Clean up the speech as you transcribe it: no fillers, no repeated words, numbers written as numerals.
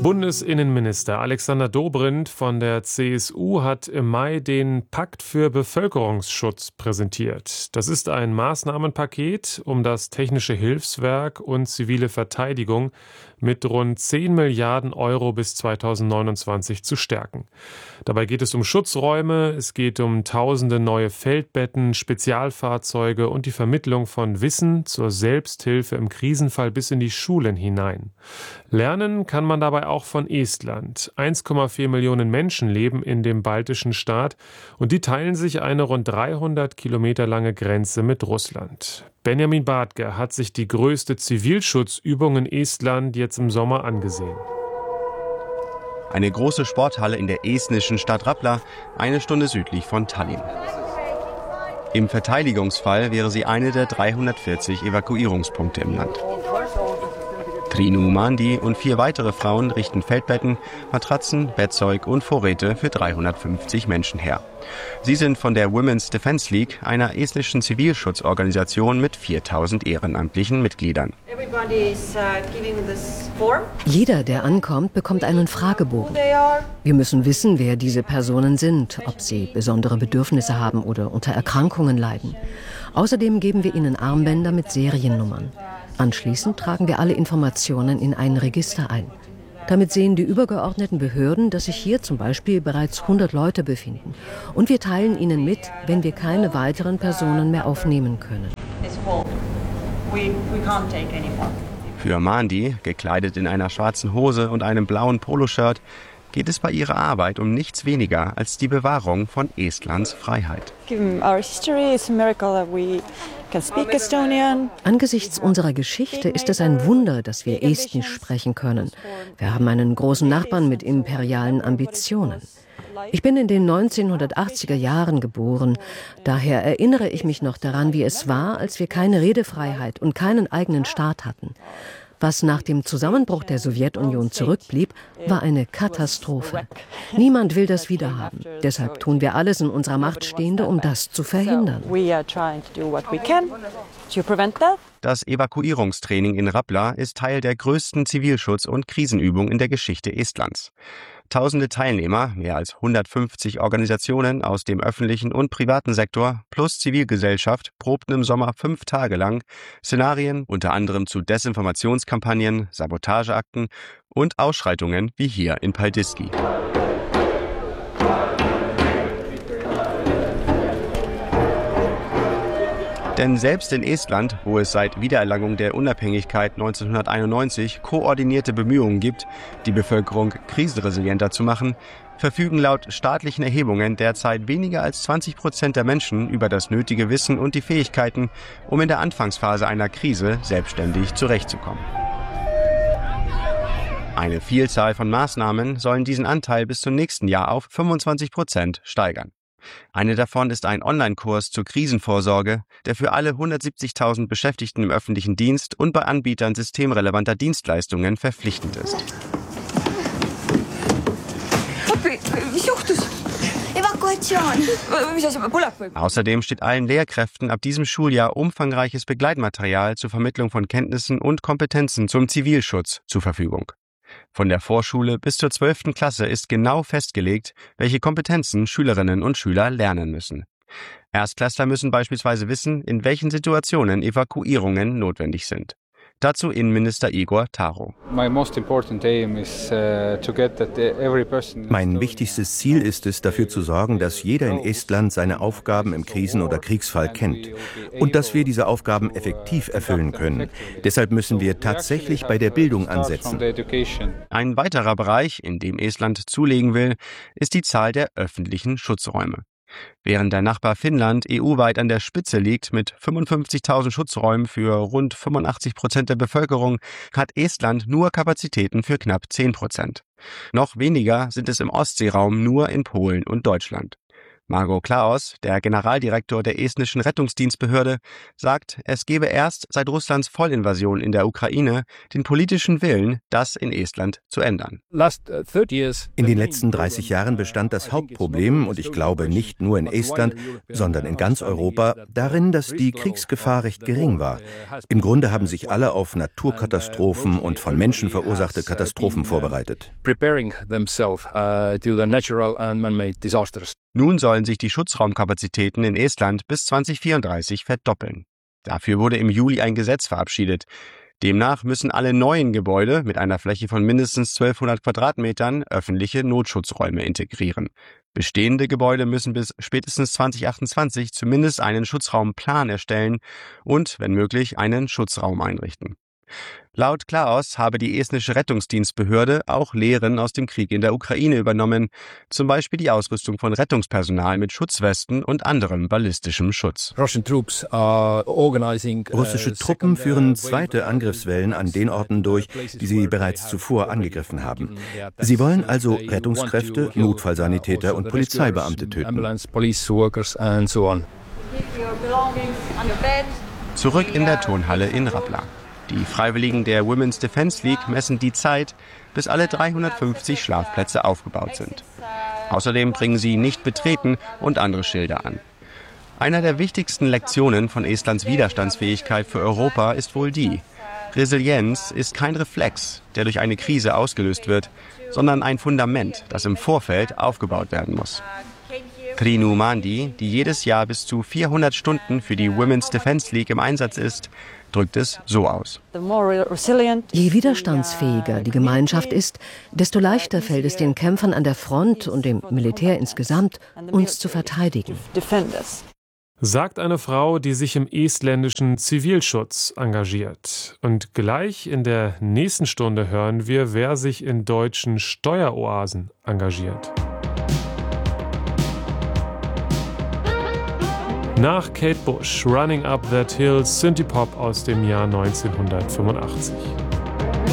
Bundesinnenminister Alexander Dobrindt von der CSU hat im Mai den Pakt für Bevölkerungsschutz präsentiert. Das ist ein Maßnahmenpaket, um das technische Hilfswerk und zivile Verteidigung mit rund 10 Milliarden Euro bis 2029 zu stärken. Dabei geht es um Schutzräume, es geht um tausende neue Feldbetten, Spezialfahrzeuge und die Vermittlung von Wissen zur Selbsthilfe im Krisenfall bis in die Schulen hinein. Lernen kann man dabei auch von Estland. 1,4 Millionen Menschen leben in dem baltischen Staat und die teilen sich eine rund 300 Kilometer lange Grenze mit Russland. Benjamin Bartke hat sich die größte Zivilschutzübung in Estland jetzt im Sommer angesehen. Eine große Sporthalle in der estnischen Stadt Rapla, eine Stunde südlich von Tallinn. Im Verteidigungsfall wäre sie eine der 340 Evakuierungspunkte im Land. Trinu Mandi und 4 weitere Frauen richten Feldbetten, Matratzen, Bettzeug und Vorräte für 350 Menschen her. Sie sind von der Women's Defence League, einer estnischen Zivilschutzorganisation mit 4000 ehrenamtlichen Mitgliedern. Jeder, der ankommt, bekommt einen Fragebogen. Wir müssen wissen, wer diese Personen sind, ob sie besondere Bedürfnisse haben oder unter Erkrankungen leiden. Außerdem geben wir ihnen Armbänder mit Seriennummern. Anschließend tragen wir alle Informationen in ein Register ein. Damit sehen die übergeordneten Behörden, dass sich hier zum Beispiel bereits 100 Leute befinden. Und wir teilen ihnen mit, wenn wir keine weiteren Personen mehr aufnehmen können. Für Mandi, gekleidet in einer schwarzen Hose und einem blauen Poloshirt, geht es bei ihrer Arbeit um nichts weniger als die Bewahrung von Estlands Freiheit. Angesichts unserer Geschichte ist es ein Wunder, dass wir Estnisch sprechen können. Wir haben einen großen Nachbarn mit imperialen Ambitionen. Ich bin in den 1980er Jahren geboren. Daher erinnere ich mich noch daran, wie es war, als wir keine Redefreiheit und keinen eigenen Staat hatten. Was nach dem Zusammenbruch der Sowjetunion zurückblieb, war eine Katastrophe. Niemand will das wiederhaben. Deshalb tun wir alles in unserer Macht Stehende, um das zu verhindern. Das Evakuierungstraining in Rapla ist Teil der größten Zivilschutz- und Krisenübung in der Geschichte Estlands. Tausende Teilnehmer, mehr als 150 Organisationen aus dem öffentlichen und privaten Sektor plus Zivilgesellschaft probten im Sommer 5 Tage lang Szenarien, unter anderem zu Desinformationskampagnen, Sabotageakten und Ausschreitungen wie hier in Paldiski. Denn selbst in Estland, wo es seit Wiedererlangung der Unabhängigkeit 1991 koordinierte Bemühungen gibt, die Bevölkerung krisenresilienter zu machen, verfügen laut staatlichen Erhebungen derzeit weniger als 20% der Menschen über das nötige Wissen und die Fähigkeiten, um in der Anfangsphase einer Krise selbstständig zurechtzukommen. Eine Vielzahl von Maßnahmen sollen diesen Anteil bis zum nächsten Jahr auf 25% steigern. Eine davon ist ein Online-Kurs zur Krisenvorsorge, der für alle 170.000 Beschäftigten im öffentlichen Dienst und bei Anbietern systemrelevanter Dienstleistungen verpflichtend ist. Außerdem steht allen Lehrkräften ab diesem Schuljahr umfangreiches Begleitmaterial zur Vermittlung von Kenntnissen und Kompetenzen zum Zivilschutz zur Verfügung. Von der Vorschule bis zur 12. Klasse ist genau festgelegt, welche Kompetenzen Schülerinnen und Schüler lernen müssen. Erstklässler müssen beispielsweise wissen, in welchen Situationen Evakuierungen notwendig sind. Dazu Innenminister Igor Taro. Mein wichtigstes Ziel ist es, dafür zu sorgen, dass jeder in Estland seine Aufgaben im Krisen- oder Kriegsfall kennt und dass wir diese Aufgaben effektiv erfüllen können. Deshalb müssen wir tatsächlich bei der Bildung ansetzen. Ein weiterer Bereich, in dem Estland zulegen will, ist die Zahl der öffentlichen Schutzräume. Während der Nachbar Finnland EU-weit an der Spitze liegt mit 55.000 Schutzräumen für rund 85% der Bevölkerung, hat Estland nur Kapazitäten für knapp 10%. Noch weniger sind es im Ostseeraum nur in Polen und Deutschland. Margot Klaus, der Generaldirektor der estnischen Rettungsdienstbehörde, sagt, es gebe erst seit Russlands Vollinvasion in der Ukraine den politischen Willen, das in Estland zu ändern. In den letzten 30 Jahren bestand das Hauptproblem, und ich glaube nicht nur in Estland, sondern in ganz Europa, darin, dass die Kriegsgefahr recht gering war. Im Grunde haben sich alle auf Naturkatastrophen und von Menschen verursachte Katastrophen vorbereitet. Nun sollen sich die Schutzraumkapazitäten in Estland bis 2034 verdoppeln. Dafür wurde im Juli ein Gesetz verabschiedet. Demnach müssen alle neuen Gebäude mit einer Fläche von mindestens 1200 Quadratmetern öffentliche Notschutzräume integrieren. Bestehende Gebäude müssen bis spätestens 2028 zumindest einen Schutzraumplan erstellen und, wenn möglich, einen Schutzraum einrichten. Laut Klaus habe die estnische Rettungsdienstbehörde auch Lehren aus dem Krieg in der Ukraine übernommen, zum Beispiel die Ausrüstung von Rettungspersonal mit Schutzwesten und anderem ballistischem Schutz. Russische Truppen führen zweite Angriffswellen an den Orten durch, die sie bereits zuvor angegriffen haben. Sie wollen also Rettungskräfte, Notfallsanitäter und Polizeibeamte töten. Zurück in der Turnhalle in Rapla. Die Freiwilligen der Women's Defense League messen die Zeit, bis alle 350 Schlafplätze aufgebaut sind. Außerdem bringen sie nicht betreten und andere Schilder an. Einer der wichtigsten Lektionen von Estlands Widerstandsfähigkeit für Europa ist wohl die: Resilienz ist kein Reflex, der durch eine Krise ausgelöst wird, sondern ein Fundament, das im Vorfeld aufgebaut werden muss. Trinu Mandi, die jedes Jahr bis zu 400 Stunden für die Women's Defense League im Einsatz ist, drückt es so aus. Je widerstandsfähiger die Gemeinschaft ist, desto leichter fällt es den Kämpfern an der Front und dem Militär insgesamt, uns zu verteidigen. Sagt eine Frau, die sich im estländischen Zivilschutz engagiert. Und gleich in der nächsten Stunde hören wir, wer sich in deutschen Steueroasen engagiert. Nach Kate Bush, Running Up That Hill, Synthie-Pop aus dem Jahr 1985.